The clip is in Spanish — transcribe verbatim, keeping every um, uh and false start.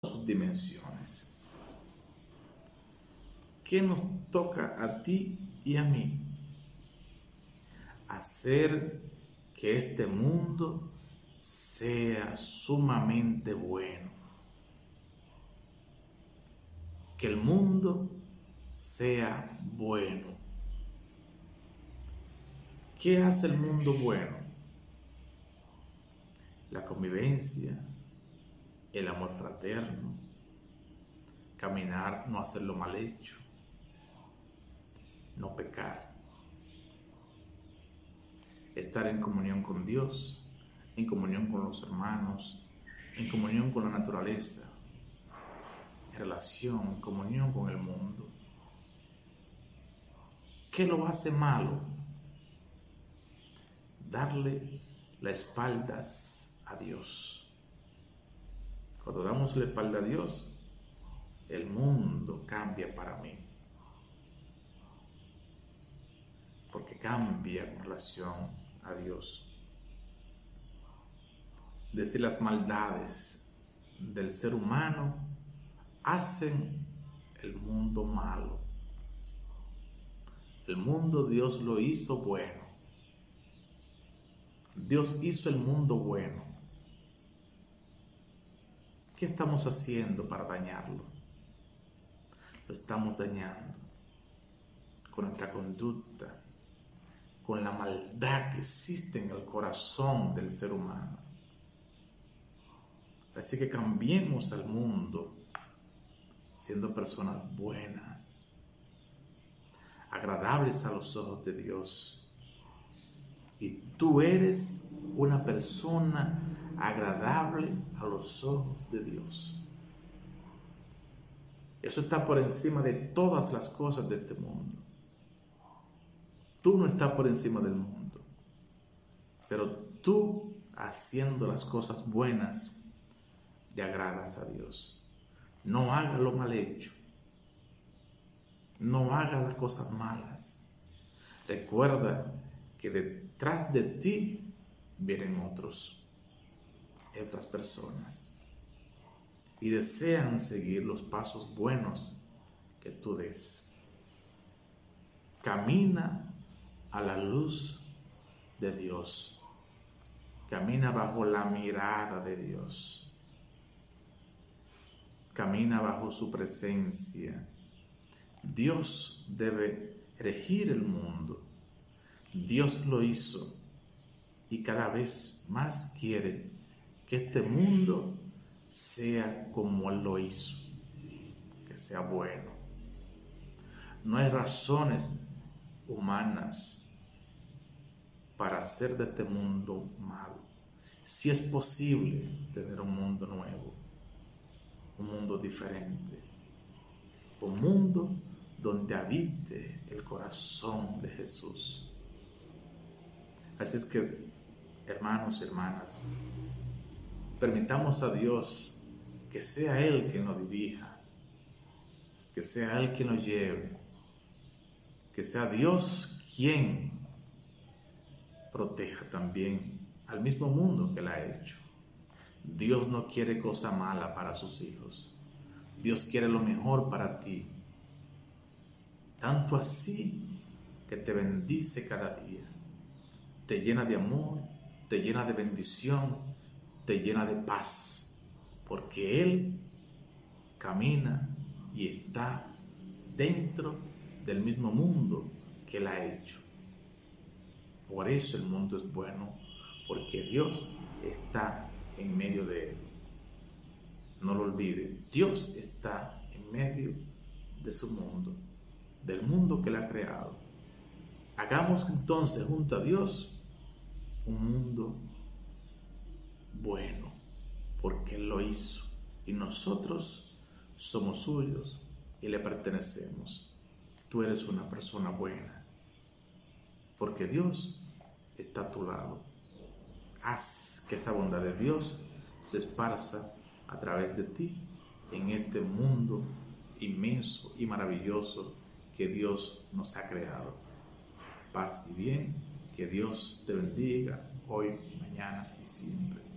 sus dimensiones. ¿Qué nos toca a ti y a mí? Hacer que este mundo sea sumamente bueno. Que el mundo sea bueno. ¿Qué hace el mundo bueno? La convivencia, el amor fraterno, caminar, no hacer lo mal hecho, no pecar, estar en comunión con Dios, en comunión con los hermanos, en comunión con la naturaleza, en relación, en comunión con el mundo. ¿Qué lo hace malo? Darle las espaldas a Dios. Cuando damos la espalda a Dios, el mundo cambia para mí. Porque cambia con relación a Dios. Decir las maldades del ser humano hacen el mundo malo. El mundo Dios lo hizo bueno. Dios hizo el mundo bueno. ¿Qué estamos haciendo para dañarlo? Lo estamos dañando con nuestra conducta, con la maldad que existe en el corazón del ser humano. Así que cambiemos al mundo siendo personas buenas, agradables a los ojos de Dios. Y tú eres una persona agradable a los ojos de Dios. Eso está por encima de todas las cosas de este mundo. Tú no estás por encima del mundo, pero tú, haciendo las cosas buenas, le agradas a Dios. No hagas lo mal hecho. No hagas las cosas malas. Recuerda que detrás de ti vienen otros, otras personas, y desean seguir los pasos buenos que tú des. Camina a la luz de Dios. Camina bajo la mirada de Dios. Camina bajo su presencia. Dios debe regir el mundo. Dios lo hizo y cada vez más quiere que este mundo sea como Él lo hizo, que sea bueno. No hay razones humanas para hacer de este mundo malo. Si es posible tener un mundo nuevo, un mundo diferente, un mundo donde habite el corazón de Jesús. Así es que, hermanos y hermanas, permitamos a Dios que sea Él quien nos dirija, que sea Él quien nos lleve, que sea Dios quien proteja también al mismo mundo que Él ha hecho. Dios no quiere cosa mala para sus hijos. Dios quiere lo mejor para ti. Tanto así que te bendice cada día. Te llena de amor, te llena de bendición, te llena de paz, porque Él camina y está dentro del mismo mundo que Él ha hecho. Por eso el mundo es bueno, porque Dios está en medio de él. No lo olvide, Dios está en medio de su mundo, del mundo que Él ha creado. Hagamos entonces junto a Dios un mundo bueno, porque Él lo hizo y nosotros somos suyos y le pertenecemos. Tú eres una persona buena, porque Dios está a tu lado. Haz que esa bondad de Dios se esparza a través de ti en este mundo inmenso y maravilloso que Dios nos ha creado. Paz y bien, que Dios te bendiga hoy, mañana y siempre.